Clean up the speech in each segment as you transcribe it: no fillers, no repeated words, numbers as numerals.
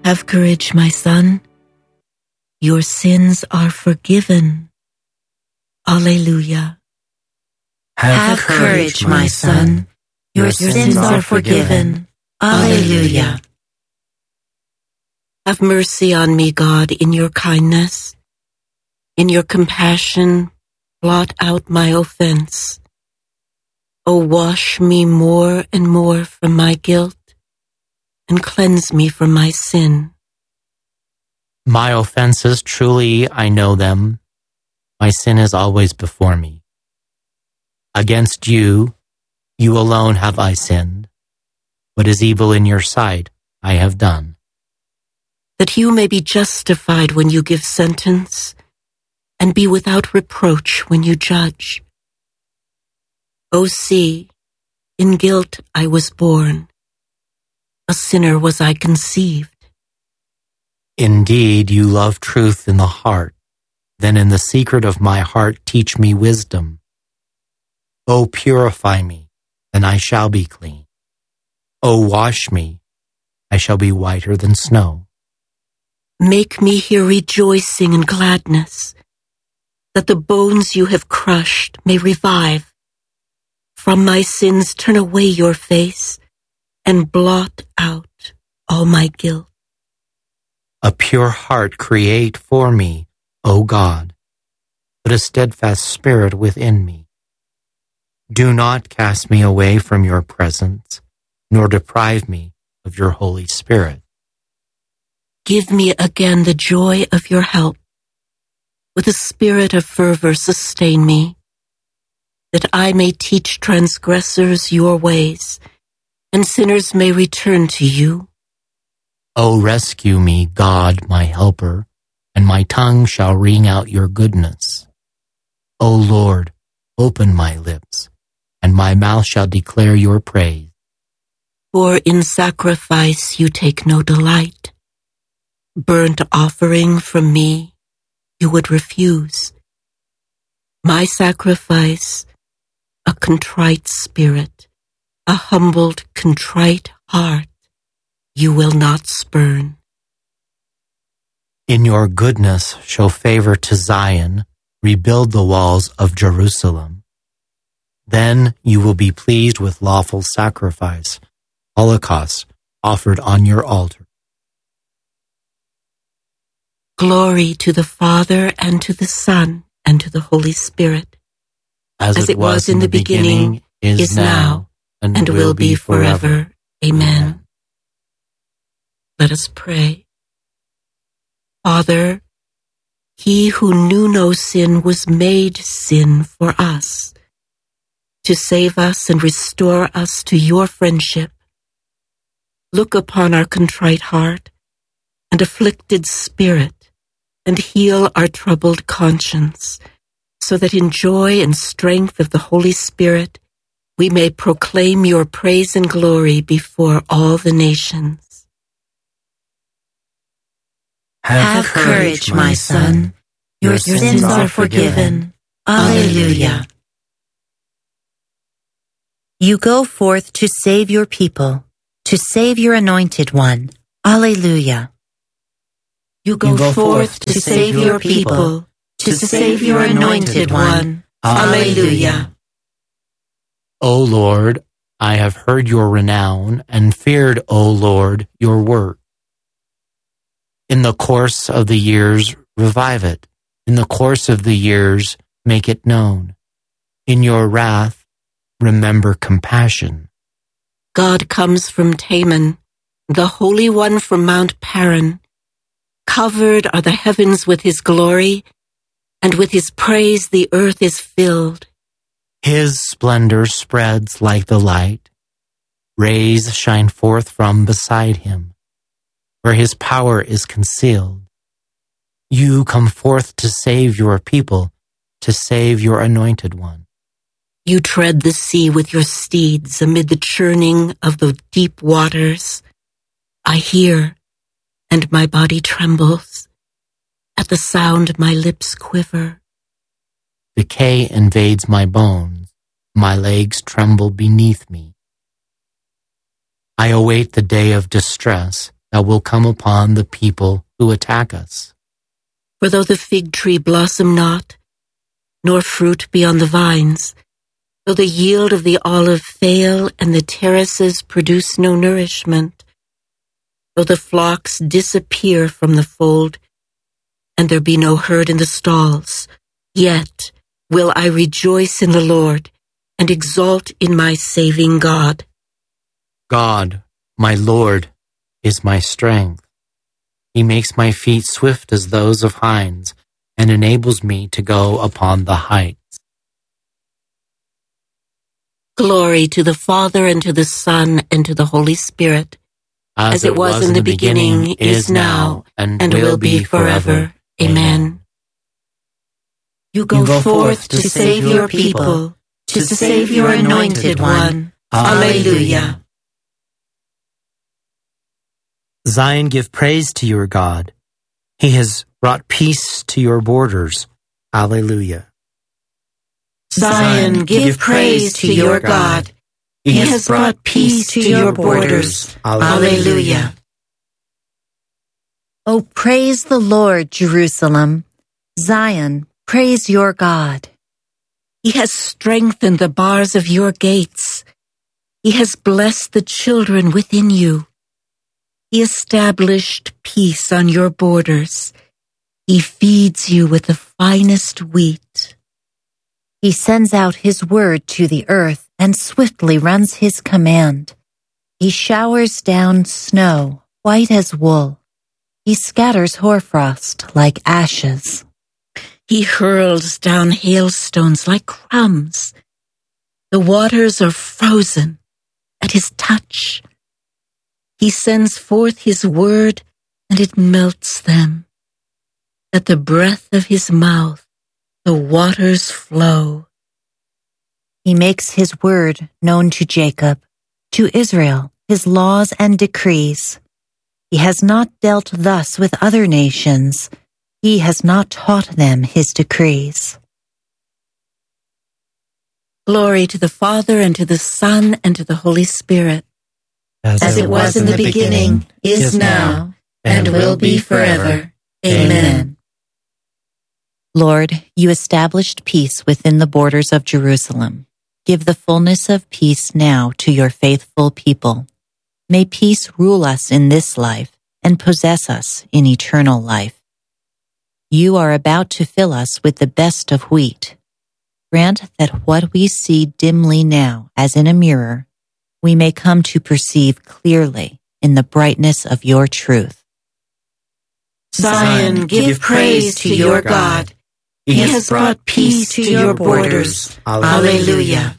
Have courage, my son. Your sins are forgiven. Alleluia. Have courage, my son. Your sins are forgiven. Alleluia. Have mercy on me, God, in your kindness. In your compassion, blot out my offense. O wash me more and more from my guilt, and cleanse me from my sin. My offenses, truly I know them. My sin is always before me. Against you, you alone have I sinned. What is evil in your sight, I have done. That you may be justified when you give sentence, and be without reproach when you judge. O see, in guilt I was born. A sinner was I conceived. Indeed, you love truth in the heart. Then in the secret of my heart teach me wisdom. O purify me, and I shall be clean. O wash me, I shall be whiter than snow. Make me hear rejoicing and gladness, that the bones you have crushed may revive. From my sins turn away your face, and blot out all my guilt. A pure heart create for me, O God. Put a steadfast spirit within me. Do not cast me away from your presence, nor deprive me of your Holy Spirit. Give me again the joy of your help. With a spirit of fervor sustain me, that I may teach transgressors your ways, and sinners may return to you. O rescue me, God, my helper, and my tongue shall ring out your goodness. O Lord, open my lips, and my mouth shall declare your praise. For in sacrifice you take no delight. Burnt offering from me you would refuse. My sacrifice, a contrite spirit, a humbled, contrite heart, you will not spurn. In your goodness show favor to Zion, rebuild the walls of Jerusalem. Then you will be pleased with lawful sacrifice, holocausts offered on your altar. Glory to the Father, and to the Son, and to the Holy Spirit. As it was in the beginning, is now, and will be forever. Amen. Let us pray. Father, he who knew no sin was made sin for us, to save us and restore us to your friendship. Look upon our contrite heart and afflicted spirit, and heal our troubled conscience, so that in joy and strength of the Holy Spirit we may proclaim your praise and glory before all the nations. Have courage, my son. Your sins are forgiven. Alleluia. You go forth to save your people, to save your anointed one. Alleluia. You go forth to save your people, to save your anointed one. Alleluia. O Lord, I have heard your renown, and feared, O Lord, your work. In the course of the years, revive it. In the course of the years, make it known. In your wrath, remember compassion. God comes from Teman, the Holy One from Mount Paran. Covered are the heavens with his glory, and with his praise the earth is filled. His splendor spreads like the light. Rays shine forth from beside him, where his power is concealed. You come forth to save your people, to save your anointed one. You tread the sea with your steeds amid the churning of the deep waters. I hear, and my body trembles. At the sound my lips quiver. Decay invades my bones. My legs tremble beneath me. I await the day of distress, that will come upon the people who attack us. For though the fig tree blossom not, nor fruit be on the vines, though the yield of the olive fail, and the terraces produce no nourishment, though the flocks disappear from the fold, and there be no herd in the stalls, yet will I rejoice in the Lord, and exult in my saving God. God, my Lord, is my strength. He makes my feet swift as those of hinds, and enables me to go upon the heights. Glory to the Father, and to the Son, and to the Holy Spirit, as it was in the beginning, is now, and will be forever. Amen. You go forth to save your people, to save your anointed one. Alleluia. Zion, give praise to your God. He has brought peace to your borders. Alleluia. Zion, give praise to your God. He has brought peace to your borders. Alleluia. Oh, praise the Lord, Jerusalem. Zion, praise your God. He has strengthened the bars of your gates. He has blessed the children within you. He established peace on your borders. He feeds you with the finest wheat. He sends out his word to the earth and swiftly runs his command. He showers down snow, white as wool. He scatters hoarfrost like ashes. He hurls down hailstones like crumbs. The waters are frozen at his touch. He sends forth his word, and it melts them. At the breath of his mouth, the waters flow. He makes his word known to Jacob, to Israel, his laws and decrees. He has not dealt thus with other nations. He has not taught them his decrees. Glory to the Father, and to the Son, and to the Holy Spirit, as it was in the beginning, is now, and will be forever. Amen. Lord, you established peace within the borders of Jerusalem. Give the fullness of peace now to your faithful people. May peace rule us in this life and possess us in eternal life. You are about to fill us with the best of wheat. Grant that what we see dimly now as in a mirror, we may come to perceive clearly in the brightness of your truth. Zion, give praise to your God. He has brought peace to your borders. Alleluia.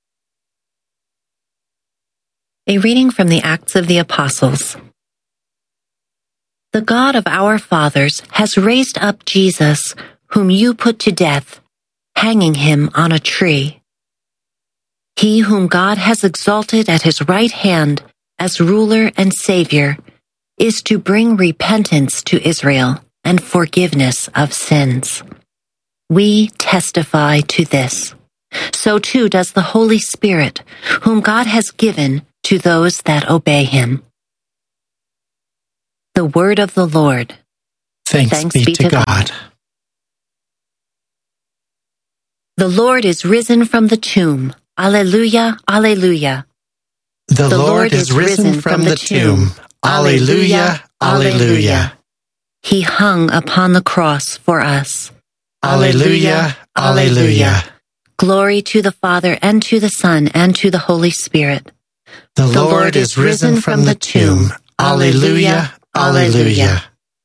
A reading from the Acts of the Apostles. The God of our fathers has raised up Jesus, whom you put to death, hanging him on a tree. He whom God has exalted at his right hand as ruler and Savior is to bring repentance to Israel and forgiveness of sins. We testify to this. So too does the Holy Spirit, whom God has given to those that obey him. The word of the Lord. Thanks be to God. The Lord is risen from the tomb. Alleluia, alleluia. The Lord is risen from the tomb. Alleluia, alleluia. He hung upon the cross for us. Alleluia, alleluia. Glory to the Father, and to the Son, and to the Holy Spirit. The Lord is risen from the tomb. Alleluia, alleluia.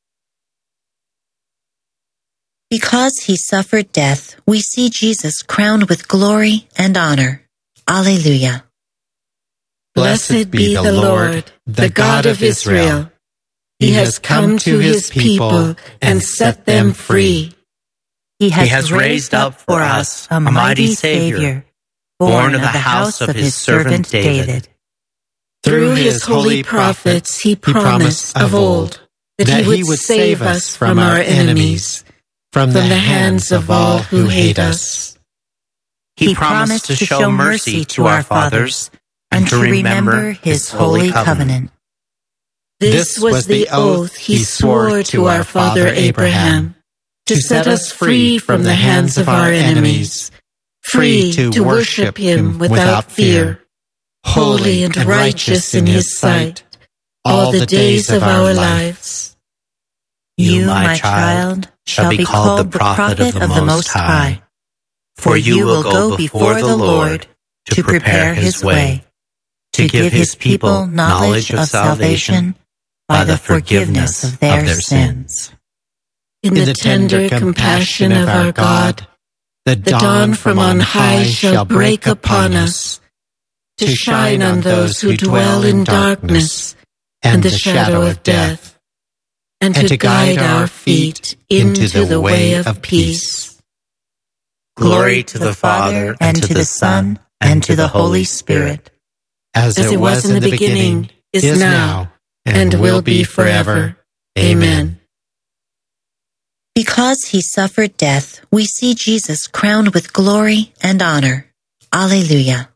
Because he suffered death, we see Jesus crowned with glory and honor. Alleluia. Blessed be the Lord, the God of Israel. He has come to his people and set them free. He has raised up for us a mighty Savior, born of the house of his servant David. Through his holy prophets he promised of old that he would save us from our enemies, from the hands of all who hate us. He promised to show mercy to our fathers and to remember his holy covenant. This was the oath he swore to our father Abraham, to set us free from the hands of our enemies, free to worship him without fear, holy and righteous in his sight, all the days of our lives. You, my child, shall be called the prophet of the Most High, for you will go before the Lord to prepare his way, to give his people knowledge of salvation by the forgiveness of their sins. In the tender compassion of our God, the dawn from on high shall break upon us, to shine on those who dwell in darkness and the shadow of death, and to guide our feet into the way of peace. Glory to the Father, and to the Son, and to the Holy Spirit, as it was in the beginning, is now, and will be forever. Amen. Because he suffered death, we see Jesus crowned with glory and honor. Alleluia.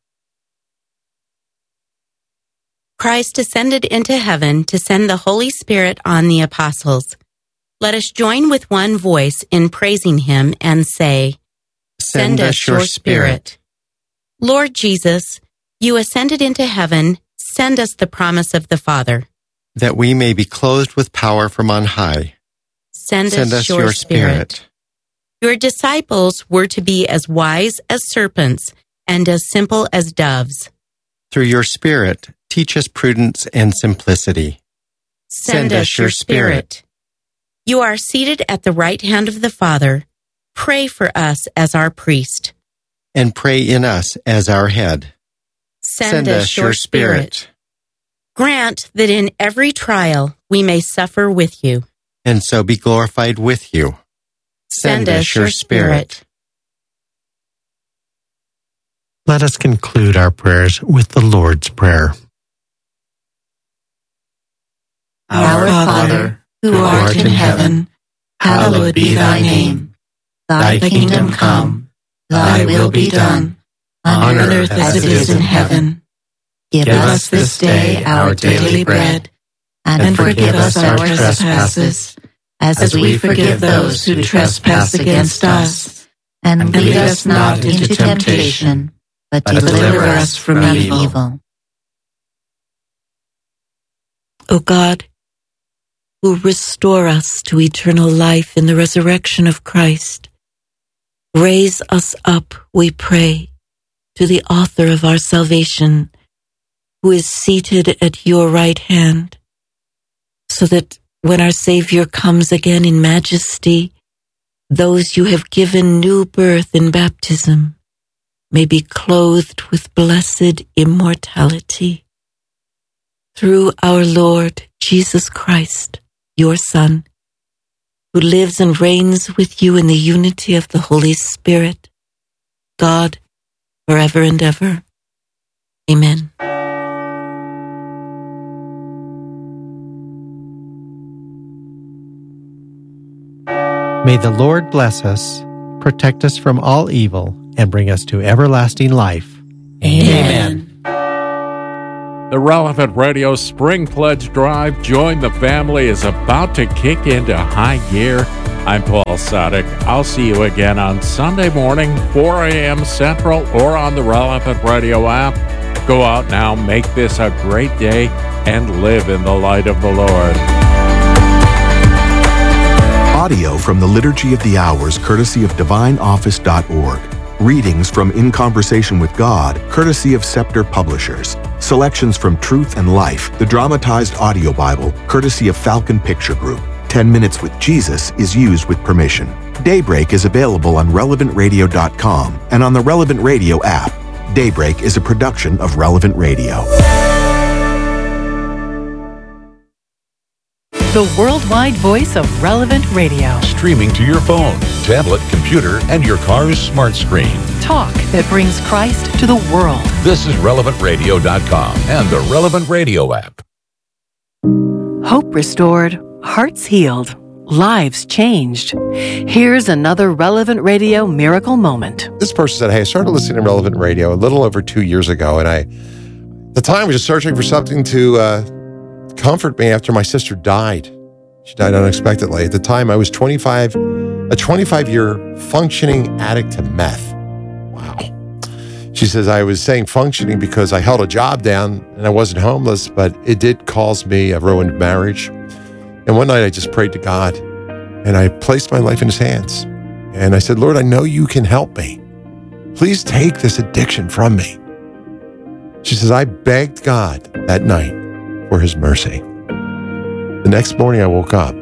Christ ascended into heaven to send the Holy Spirit on the apostles. Let us join with one voice in praising him and say, Send us your Spirit. Lord Jesus, you ascended into heaven, send us the promise of the Father. That we may be clothed with power from on high. Send us your Spirit. Your disciples were to be as wise as serpents and as simple as doves. Through your Spirit, teach us prudence and simplicity. Send us your Spirit. You are seated at the right hand of the Father. Pray for us as our priest. And pray in us as our head. Send us your Spirit. Grant that in every trial we may suffer with you. And so be glorified with you. Send us your Spirit. Let us conclude our prayers with the Lord's Prayer. Our Father, who art in heaven, hallowed be thy name. Thy kingdom come, thy will be done, on earth as it is in heaven. Give us this day our daily bread, and forgive us our trespasses, as we forgive those who trespass against us. And lead us not into temptation, but deliver us from evil. O God, who restore us to eternal life in the resurrection of Christ, raise us up, we pray, to the author of our salvation, who is seated at your right hand, so that when our Savior comes again in majesty, those you have given new birth in baptism may be clothed with blessed immortality. Through our Lord Jesus Christ, your Son, who lives and reigns with you in the unity of the Holy Spirit, God, forever and ever. Amen. May the Lord bless us, protect us from all evil, and bring us to everlasting life. Amen. The Relevant Radio Spring Pledge Drive, Join the Family, is about to kick into high gear. I'm Paul Sadek. I'll see you again on Sunday morning, 4 a.m. Central, or on the Relevant Radio app. Go out now, make this a great day, and live in the light of the Lord. Audio from the Liturgy of the Hours, courtesy of DivineOffice.org. Readings from In Conversation with God, courtesy of Scepter Publishers. Selections from Truth and Life, the dramatized audio Bible, courtesy of Falcon Picture Group. 10 Minutes with Jesus is used with permission. Daybreak is available on RelevantRadio.com and on the Relevant Radio app. Daybreak is a production of Relevant Radio. The worldwide voice of Relevant Radio. Streaming to your phone, tablet, computer, and your car's smart screen. Talk that brings Christ to the world. This is RelevantRadio.com and the Relevant Radio app. Hope restored, hearts healed, lives changed. Here's another Relevant Radio miracle moment. This person said, hey, I started listening to Relevant Radio a little over 2 years ago, and at the time was just searching for something to comfort me after my sister died. She died unexpectedly. At the time, I was 25, a 25-year functioning addict to meth. Wow. She says, I was saying functioning because I held a job down and I wasn't homeless, but it did cause me a ruined marriage. And one night I just prayed to God and I placed my life in his hands. And I said, Lord, I know you can help me. Please take this addiction from me. She says, I begged God that night for his mercy. The next morning I woke up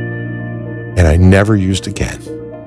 and I never used again.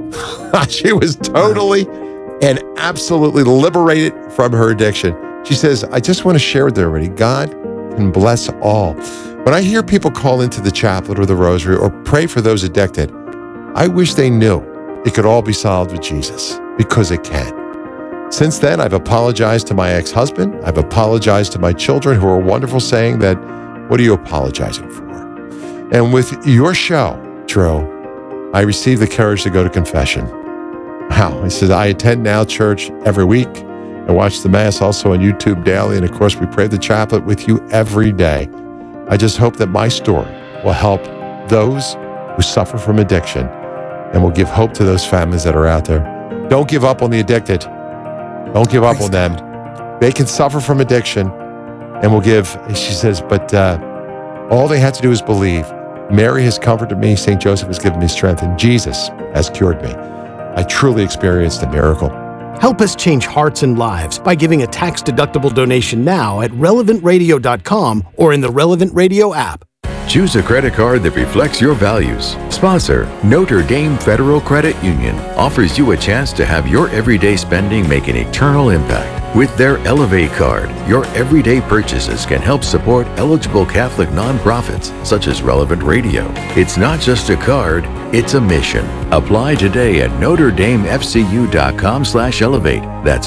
She was totally and absolutely liberated from her addiction. She says, I just want to share with everybody, God can bless all. When I hear people call into the chaplet or the rosary or pray for those addicted, I wish they knew it could all be solved with Jesus, because it can. Since then, I've apologized to my ex-husband. I've apologized to my children, who are wonderful, saying that, what are you apologizing for? And with your show, Drew, I received the courage to go to confession. Wow. I said, I attend Now Church every week. I watch the Mass also on YouTube daily. And of course, we pray the chaplet with you every day. I just hope that my story will help those who suffer from addiction and will give hope to those families that are out there. Don't give up on the addicted. Don't give up on them. They can suffer from addiction and will give, she says, but all they have to do is believe. Mary has comforted me. St. Joseph has given me strength, and Jesus has cured me. I truly experienced a miracle. Help us change hearts and lives by giving a tax-deductible donation now at relevantradio.com or in the Relevant Radio app. Choose a credit card that reflects your values. Sponsor, Notre Dame Federal Credit Union, offers you a chance to have your everyday spending make an eternal impact. With their Elevate card, your everyday purchases can help support eligible Catholic nonprofits such as Relevant Radio. It's not just a card, it's a mission. Apply today at NotreDameFCU.com/elevate. That's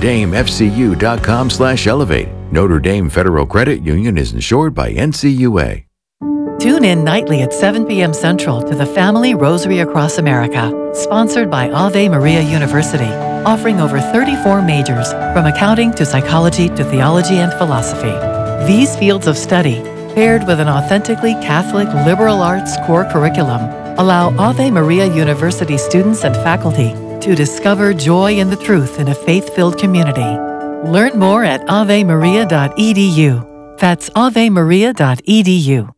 NotreDameFCU.com/elevate. Notre Dame Federal Credit Union is insured by NCUA. Tune in nightly at 7 p.m. Central to the Family Rosary Across America, sponsored by Ave Maria University, offering over 34 majors, from accounting to psychology to theology and philosophy. These fields of study, paired with an authentically Catholic liberal arts core curriculum, allow Ave Maria University students and faculty to discover joy in the truth in a faith-filled community. Learn more at avemaria.edu. That's avemaria.edu.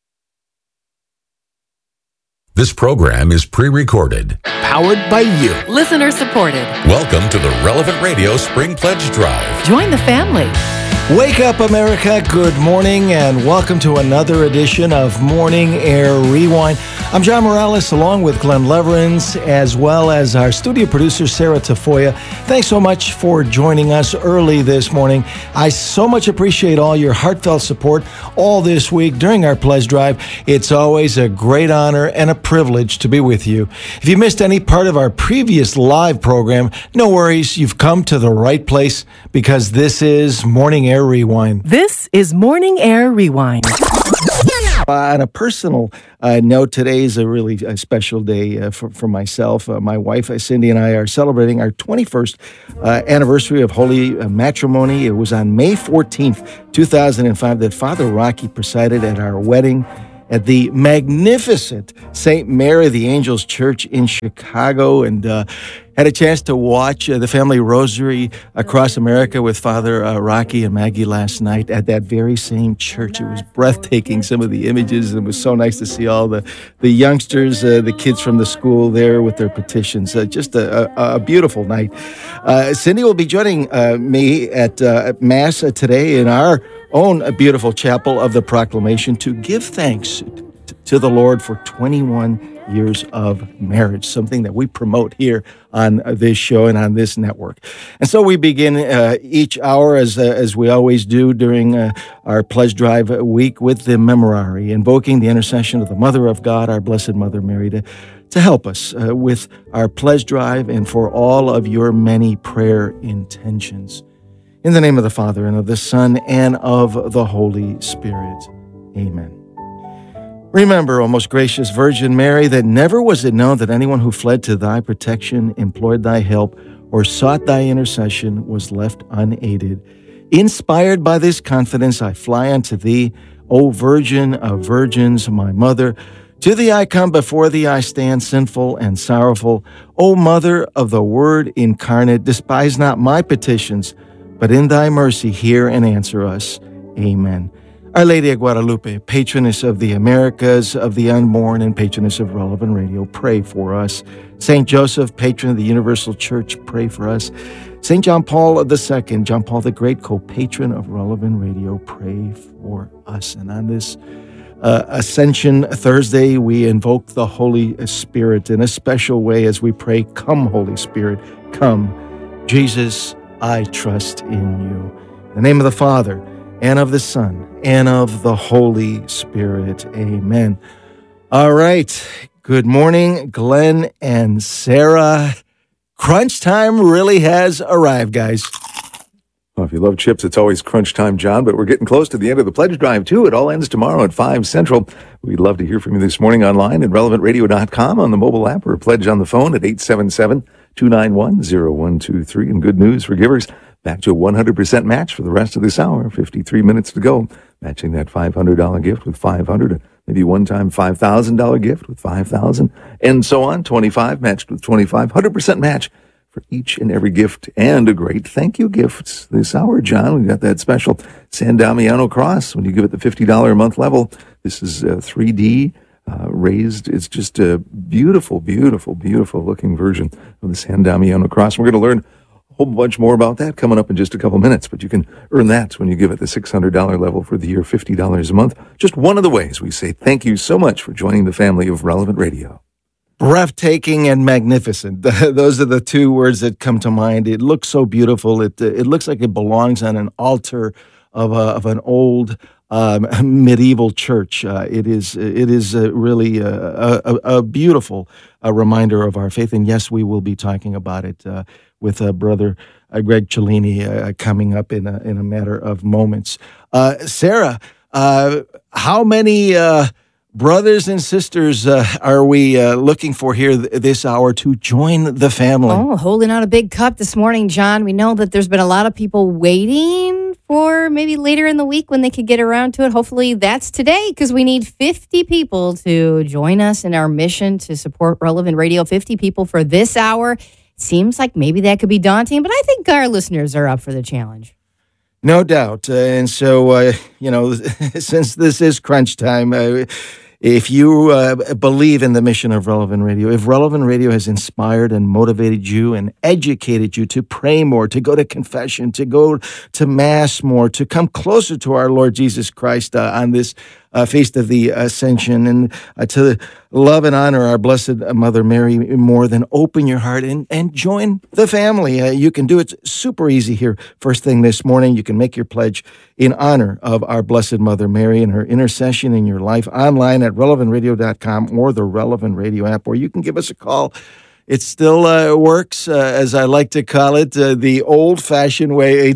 This program is pre-recorded. Powered by you. Listener supported. Welcome to the Relevant Radio Spring Pledge Drive. Join the family. Wake up, America. Good morning, and welcome to another edition of Morning Air Rewind. I'm John Morales, along with Glenn Leverins, as well as our studio producer, Sarah Tafoya. Thanks so much for joining us early this morning. I so much appreciate all your heartfelt support all this week during our pledge drive. It's always a great honor and a privilege to be with you. If you missed any part of our previous live program, no worries. You've come to the right place, because this is Morning Air Rewind. This is Morning Air Rewind. On a personal note, today is a really special day for myself. My wife, Cindy, and I are celebrating our 21st anniversary of Holy Matrimony. It was on May 14th, 2005, that Father Rocky presided at our wedding at the magnificent St. Mary the Angels Church in Chicago, and had a chance to watch the Family Rosary Across America with Father Rocky and Maggie last night at that very same church. It was breathtaking, some of the images, and it was so nice to see all the youngsters, the kids from the school there with their petitions. Just a beautiful night. Cindy will be joining me at Mass today in our own beautiful chapel of the Proclamation to give thanks to the Lord for 21 years of marriage, something that we promote here on this show and on this network. And so we begin each hour, as we always do during our Pledge Drive week, with the Memorare, invoking the intercession of the Mother of God, our Blessed Mother Mary, to help us with our Pledge Drive and for all of your many prayer intentions. In the name of the Father, and of the Son, and of the Holy Spirit. Amen. Remember, O most gracious Virgin Mary, that never was it known that anyone who fled to thy protection, implored thy help, or sought thy intercession was left unaided. Inspired by this confidence, I fly unto thee, O Virgin of Virgins, my mother, to thee I come, before thee I stand, sinful and sorrowful. O Mother of the Word incarnate, despise not my petitions, but in thy mercy hear and answer us. Amen. Our Lady of Guadalupe, patroness of the Americas, of the unborn, and patroness of Relevant Radio, pray for us. St. Joseph, patron of the Universal Church, pray for us. St. John Paul II, John Paul the Great, co-patron of Relevant Radio, pray for us. And on this Ascension Thursday, we invoke the Holy Spirit in a special way as we pray, come, Holy Spirit, come. Jesus, I trust in you. In the name of the Father, and of the Son, and of the Holy Spirit. Amen. All right. Good morning, Glenn and Sarah. Crunch time really has arrived, guys. Well, if you love chips, it's always crunch time, John, but we're getting close to the end of the pledge drive, too. It all ends tomorrow at 5 Central. We'd love to hear from you this morning online at relevantradio.com, on the mobile app, or pledge on the phone at 877-291-0123. And good news for givers, back to a 100% match for the rest of this hour. 53 minutes to go. Matching that $500 gift with $500, maybe one-time $5,000 gift with $5,000, and so on. 25 matched with 25, 100% match for each and every gift, and a great thank you gift this hour, John. We've got that special San Damiano cross when you give it the $50 a month level. This is 3D raised. It's just a beautiful, beautiful, beautiful looking version of the San Damiano cross. We're going to learn a whole bunch more about that coming up in just a couple minutes, but you can earn that when you give it the $600 level for the year, $50 a month. Just one of the ways we say thank you so much for joining the family of Relevant Radio. Breathtaking and magnificent. Those are the two words that come to mind. It looks so beautiful. It looks like it belongs on an altar of an old medieval church. It is really a beautiful reminder of our faith. And yes, we will be talking about it with Brother Greg Cellini coming up in a matter of moments. Sarah, how many brothers and sisters are we looking for here this hour to join the family? Oh, holding out a big cup this morning, John. We know that there's been a lot of people waiting for maybe later in the week when they could get around to it. Hopefully that's today, because we need 50 people to join us in our mission to support Relevant Radio. 50 people for this hour. Seems like maybe that could be daunting, but I think our listeners are up for the challenge. No doubt. And so, since this is crunch time, if you believe in the mission of Relevant Radio, if Relevant Radio has inspired and motivated you and educated you to pray more, to go to confession, to go to Mass more, to come closer to our Lord Jesus Christ on this Feast of the Ascension, and to love and honor our Blessed Mother Mary more, than open your heart and join the family. You can do it super easy here. First thing this morning, you can make your pledge in honor of our Blessed Mother Mary and her intercession in your life online at relevantradio.com or the Relevant Radio app, or you can give us a call. It still works, as I like to call it, the old-fashioned way,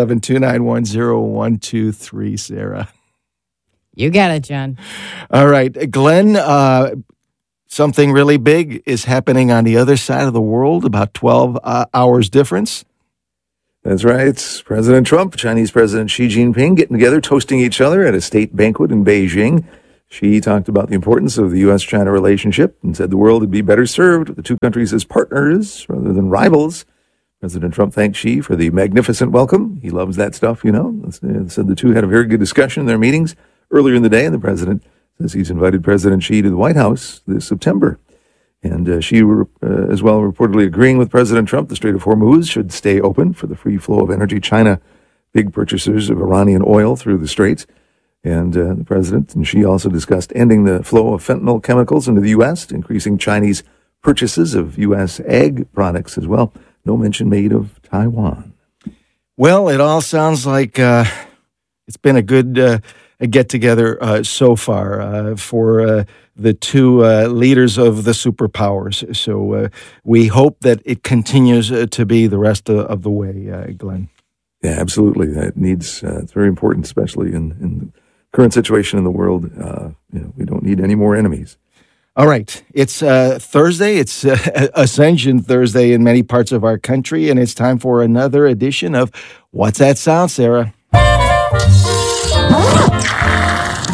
877-291-0123, Sarah. You got it, John. All right. Glenn, something really big is happening on the other side of the world, about 12 hours difference. That's right. President Trump, Chinese President Xi Jinping getting together, toasting each other at a state banquet in Beijing. Xi talked about the importance of the U.S.-China relationship and said the world would be better served with the two countries as partners rather than rivals. President Trump thanked Xi for the magnificent welcome. He loves that stuff, you know. Said the two had a very good discussion in their meetings earlier in the day, and the president says he's invited President Xi to the White House this September. And Xi as well reportedly agreeing with President Trump the Strait of Hormuz should stay open for the free flow of energy. China, big purchasers of Iranian oil through the Straits. And the president and Xi also discussed ending the flow of fentanyl chemicals into the U.S., increasing Chinese purchases of U.S. ag products as well. No mention made of Taiwan. Well, it all sounds like it's been a good get-together so far for the two leaders of the superpowers. So we hope that it continues to be the rest of the way, Glenn. Yeah, absolutely. That needs, it's very important, especially in the current situation in the world. We don't need any more enemies. All right. It's Thursday. It's Ascension Thursday in many parts of our country, and it's time for another edition of What's That Sound, Sarah?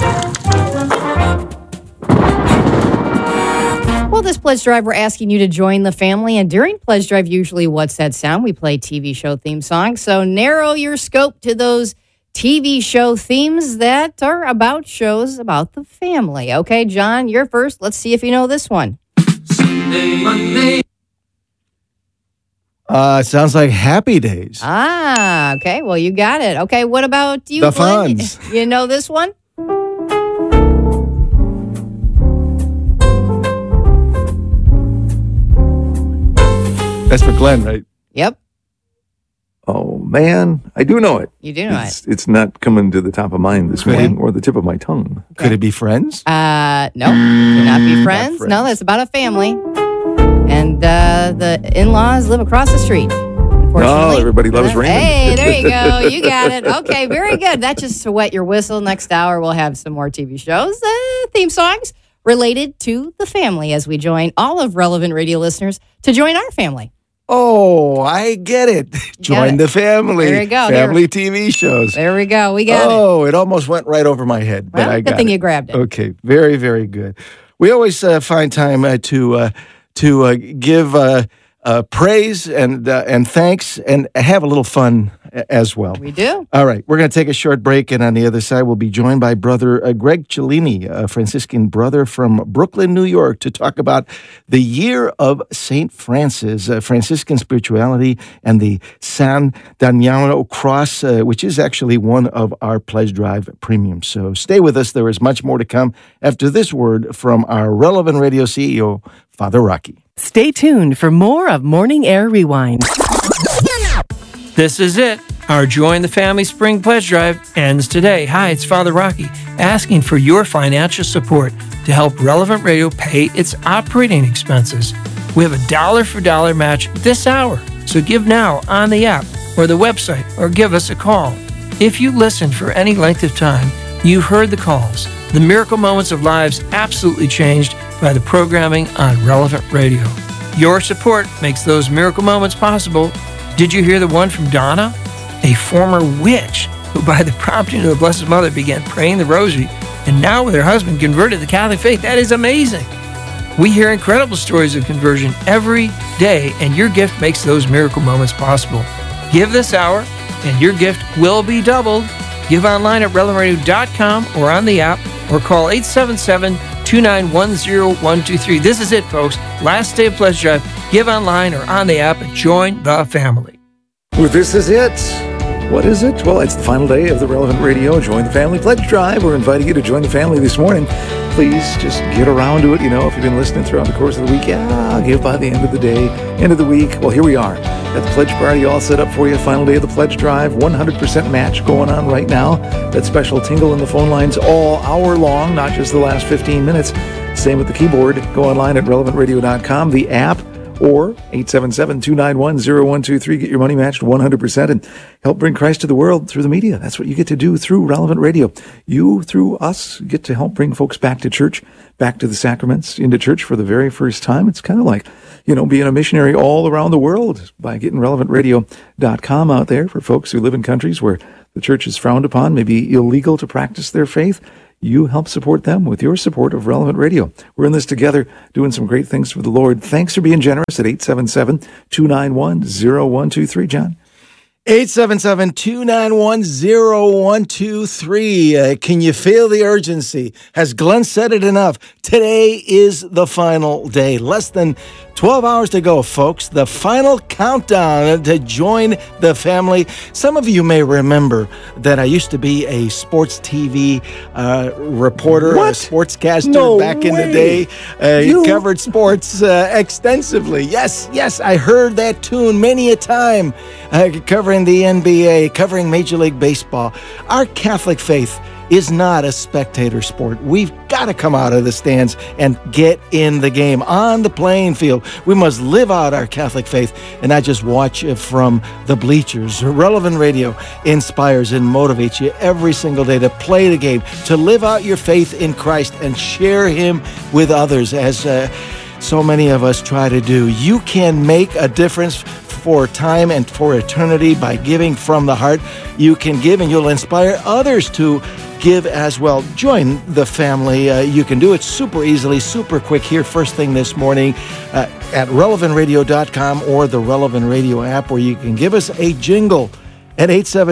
Pledge Drive, we're asking you to join the family. And during Pledge Drive, usually What's That Sound? We play TV show theme songs. So narrow your scope to those TV show themes that are about shows about the family. Okay, John, you're first. Let's see if you know this one. Sunday, Monday. Sounds like Happy Days. Okay. Well, you got it. Okay, what about you, The Glenn? Fonz. You know this one? That's for Glenn, right? Yep. Oh, man. I do know it. You do know It's not coming to the top of mind this morning or the tip of my tongue. Could it be Friends? No, cannot be friends. No, that's about a family. And the in-laws live across the street. Oh, Everybody Loves Raymond. Hey, there you go. You got it. Okay, very good. That's just to wet your whistle. Next hour, we'll have some more TV shows, theme songs related to the family as we join all of Relevant Radio listeners to join our family. Oh, I get it. Join the family. There you go. Family TV shows. There we go. We got it. Oh, it almost went right over my head, but I got good thing it. you grabbed it. Okay, very, very good. We always find time to give praise and thanks and have a little fun as well. We do. All right, we're going to take a short break, and on the other side, we'll be joined by Brother Greg Cellini, a Franciscan brother from Brooklyn, New York, to talk about the year of St. Francis, Franciscan spirituality, and the San Damiano Cross, which is actually one of our Pledge Drive premiums. So stay with us. There is much more to come after this word from our Relevant Radio CEO, Father Rocky. Stay tuned for more of Morning Air Rewind. This is it. Our Join the Family Spring Pledge Drive ends today. Hi, it's Father Rocky, asking for your financial support to help Relevant Radio pay its operating expenses. We have a dollar-for-dollar match this hour, so give now on the app or the website or give us a call. If you listened for any length of time, you've heard the calls. The miracle moments of lives absolutely changed by the programming on Relevant Radio. Your support makes those miracle moments possible. Did you hear the one from Donna, a former witch who, by the prompting of the Blessed Mother, began praying the rosary and now with her husband converted to the Catholic faith? That is amazing. We hear incredible stories of conversion every day, and your gift makes those miracle moments possible. Give this hour, and your gift will be doubled. Give online at relevantradio.com or on the app, or call 877-291-0123. This is it, folks. Last day of Pledge Drive. Give online or on the app and join the family. Well, this is it. What is it? Well, it's the final day of the Relevant Radio Join the Family Pledge Drive. We're inviting you to join the family this morning. Please just get around to it. You know, if you've been listening throughout the course of the week, I'll give by the end of the day, end of the week. Well, here we are at the Pledge Party, all set up for you. Final day of the Pledge Drive, 100% match going on right now. That special tingle in the phone lines all hour long, not just the last 15 minutes. Same with the keyboard. Go online at relevantradio.com, the app, or 877-291-0123. Get your money matched 100% and help bring Christ to the world through the media. That's what you get to do through Relevant Radio. You, through us, get to help bring folks back to church, back to the sacraments, into church for the very first time. It's kind of like, you know, being a missionary all around the world by getting relevantradio.com out there for folks who live in countries where the church is frowned upon, maybe illegal to practice their faith. You help support them with your support of Relevant Radio. We're in this together, doing some great things for the Lord. Thanks for being generous at 877-291-0123, John. 877-291-0123. Can you feel the urgency? Has Glenn said it enough? Today is the final day. Less than 12 hours to go, folks. The final countdown to join the family. Some of you may remember that I used to be a sports TV reporter, a sportscaster back in the day. You covered sports extensively. Yes, I heard that tune many a time, covering the NBA, covering Major League Baseball. Our Catholic faith is not a spectator sport. We've got to come out of the stands and get in the game on the playing field. We must live out our Catholic faith and not just watch it from the bleachers. Relevant Radio inspires and motivates you every single day to play the game, to live out your faith in Christ and share Him with others, as so many of us try to do. You can make a difference for time and for eternity by giving from the heart. You can give and you'll inspire others to give as well. Join the family. You can do it super easily, super quick here first thing this morning at relevantradio.com or the Relevant Radio app, where you can give us a jingle at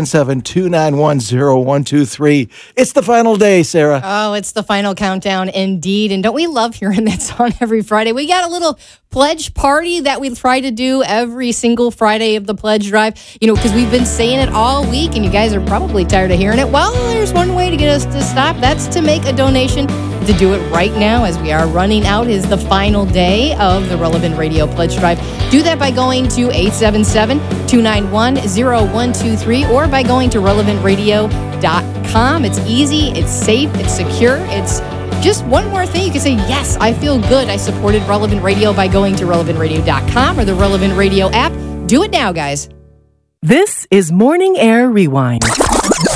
877-291-0123. It's the final day, Sarah. Oh, it's the final countdown indeed. And don't we love hearing that song every Friday? We got a little pledge party that we try to do every single Friday of the pledge drive, because we've been saying it all week and you guys are probably tired of hearing it. Well, there's one way to get us to stop. That's to make a donation. To do it right now, as we are running out, is the final day of the Relevant Radio Pledge Drive. Do that by going to 877-291-0123 or by going to relevantradio.com. It's easy, it's safe, it's secure, it's just one more thing. You can say, yes, I feel good. I supported Relevant Radio by going to relevantradio.com or the Relevant Radio app. Do it now, guys. This is Morning Air Rewind.